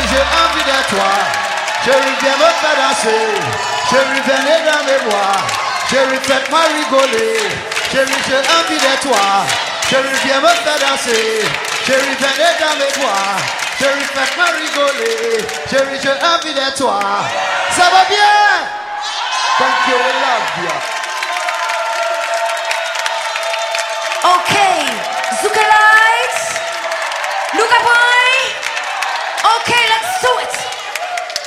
j'ai envie de toi. Chérie, viens me faire danser. Chérie, venez dans mes bras. Chérie, faites-moi rigoler. Chérie, j'ai envie de toi. Chérie, viens me faire danser. Chérie, venez dans mes bras. Chérie, faites-moi rigoler. Chérie, j'ai envie de toi. Ça va bien? Thank you, we love you. Okay, Zuka Lights, look up on